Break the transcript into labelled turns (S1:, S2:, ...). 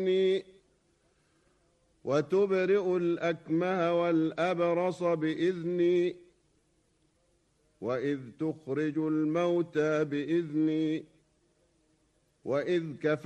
S1: وتبرئ الأكمه والأبرص بإذني وإذ تخرج الموتى بإذني وإذ كفرت